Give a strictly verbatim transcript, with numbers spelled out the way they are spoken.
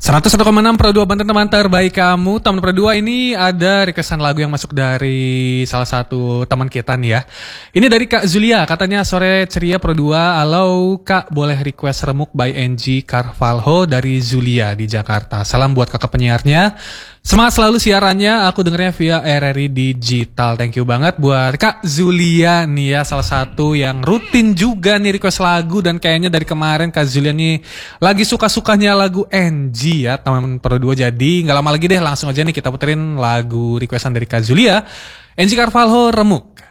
seratus satu koma enam Pro dua Banten, teman terbaik kamu. Teman Pro dua ini ada requestan lagu yang masuk dari salah satu teman kita nih ya. Ini dari Kak Zulia, katanya sore ceria Pro dua. Halo Kak, boleh request Remuk by N G Carvalho dari Zulia di Jakarta. Salam buat kakak penyiarnya. Semangat selalu siarannya, aku dengernya via R R I Digital. Thank you banget buat Kak Zulia nih ya, salah satu yang rutin juga nih request lagu. Dan kayaknya dari kemarin Kak Zulia nih lagi suka-sukanya lagu N G ya, teman Pro dua. Jadi gak lama lagi deh, langsung aja nih kita puterin lagu requestan dari Kak Zulia, N G Carvalho, Remuk.